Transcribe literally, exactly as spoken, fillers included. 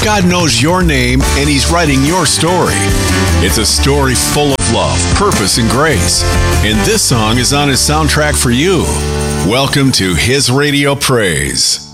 God knows your name and He's writing your story. It's a story full of love, purpose, and grace. And this song is on His soundtrack for you. Welcome to His Radio Praise.